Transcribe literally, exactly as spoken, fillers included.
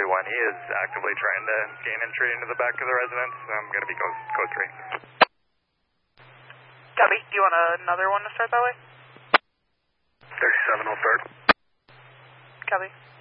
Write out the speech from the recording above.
one. He is actively trying to gain entry into the back of the residence. I'm going to be code, code three. Copy. Do you want another one to start that way? thirty-seven will start. Copy.